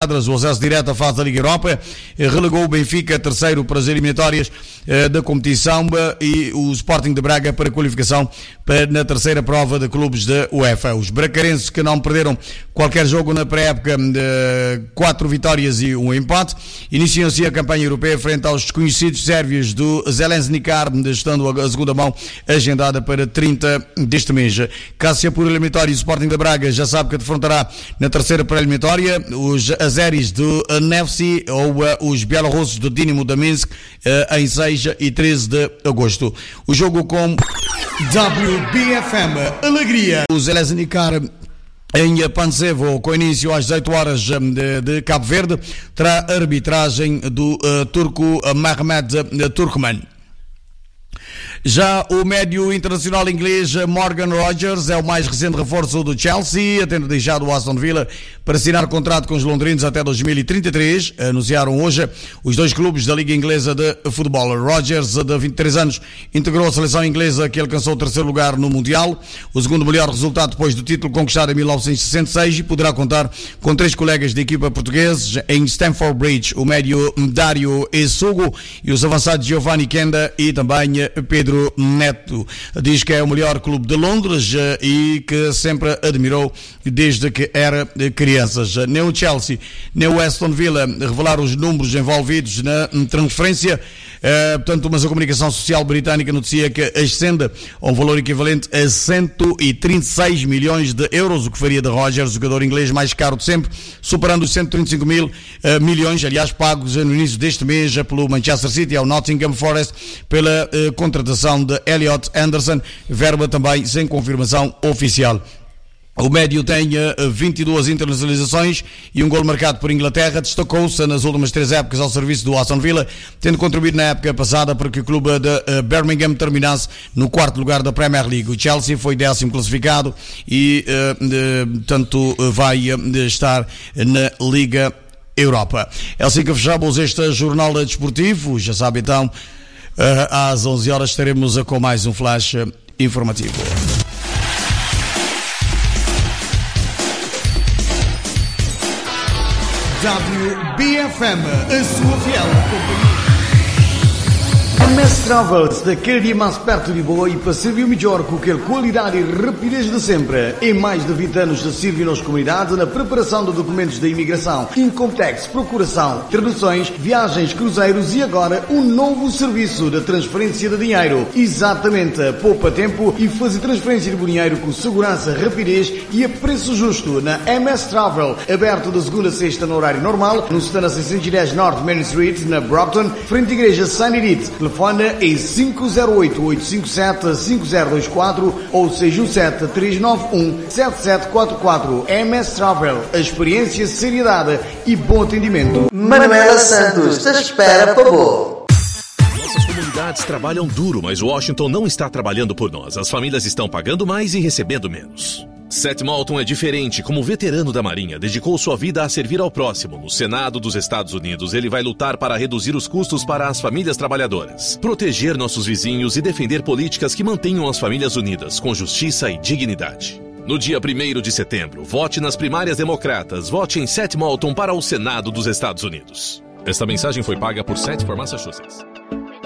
quadras o acesso direto à fase da Liga Europa, relegou o Benfica terceiro para as eliminatórias da competição e o Sporting de Braga para a qualificação na terceira prova de clubes da UEFA. Os bracarenses, que não perderam qualquer jogo na pré-época, 4 vitórias e um empate, iniciam-se a campanha europeia frente aos desconhecidos sérvios do Zelensnikar, estando a segunda mão agendada para 30 deste mês. Caso se apure o eliminatório, o Sporting de Braga já sabe que defrontará na terceira pré-eliminatória os azeris do Nefci ou os bielorrussos do Dinamo de Minsk em 6 e 13 de agosto. O jogo com WBFM Alegria. O Zelensnikar em Pančevo, com início às 18 horas de Cabo Verde, terá a arbitragem do turco Mehmet Turkmen. Já o médio internacional inglês Morgan Rogers é o mais recente reforço do Chelsea, tendo deixado o Aston Villa para assinar contrato com os londrinos até 2033. Anunciaram hoje os dois clubes da Liga Inglesa de Futebol. Rogers, de 23 anos, integrou a seleção inglesa, que alcançou o terceiro lugar no Mundial, o segundo melhor resultado depois do título conquistado em 1966, e poderá contar com 3 colegas de equipa portugueses em Stamford Bridge, o médio Dario Essugo e os avançados Giovanni Kenda e também Pedro Neto. Diz que é o melhor clube de Londres e que sempre admirou desde que era crianças. Nem o Chelsea nem o Aston Villa revelaram os números envolvidos na transferência. Portanto, mas a comunicação social britânica noticia que ascende a um valor equivalente a 136 milhões de euros, o que faria de Rogers o jogador inglês mais caro de sempre, superando os 135 milhões, aliás, pagos no início deste mês pelo Manchester City ao Nottingham Forest pela contratação de Elliot Anderson, verba também sem confirmação oficial. O médio tem 22 internacionalizações e um gol marcado por Inglaterra. Destacou-se nas últimas 3 épocas ao serviço do Aston Villa, tendo contribuído na época passada para que o clube de Birmingham terminasse no 4º lugar da Premier League. O Chelsea foi 10º classificado e, portanto, vai estar na Liga Europa. É assim que fechamos este jornal desportivo. Já sabe, então, às 11 horas estaremos com mais um flash informativo. WBFM, a sua fiel companhia. MS Travels, daquele dia mais perto de boa e para servir melhor com aquela qualidade e rapidez de sempre. Em mais de 20 anos de servir nas comunidades na preparação de documentos da imigração, Incomtex, procuração, traduções, viagens, cruzeiros e agora um novo serviço de transferência de dinheiro. Exatamente, poupa tempo e fazer transferência de dinheiro com segurança, rapidez e a preço justo na MS Travel, aberto de segunda a sexta no horário normal, no Stana 610 North Main Street, na Brockton, frente à igreja St. Edith. Telefone em 508-857-5024 ou 617-391-7744. MS Travel, a experiência, seriedade e bom atendimento. Manuela Santos, te espera para boa. Nossas comunidades trabalham duro, mas Washington não está trabalhando por nós. As famílias estão pagando mais e recebendo menos. Seth Moulton é diferente. Como veterano da Marinha, dedicou sua vida a servir ao próximo. No Senado dos Estados Unidos, ele vai lutar para reduzir os custos para as famílias trabalhadoras, proteger nossos vizinhos e defender políticas que mantenham as famílias unidas, com justiça e dignidade. No dia 1º de setembro, vote nas primárias democratas. Vote em Seth Moulton para o Senado dos Estados Unidos. Esta mensagem foi paga por Seth for Massachusetts.